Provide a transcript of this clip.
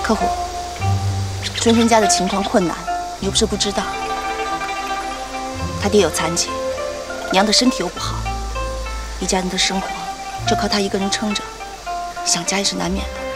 客户，春春家的情况困难，你又不是不知道。他爹有残疾，娘的身体又不好，一家人的生活就靠他一个人撑着，想家也是难免的。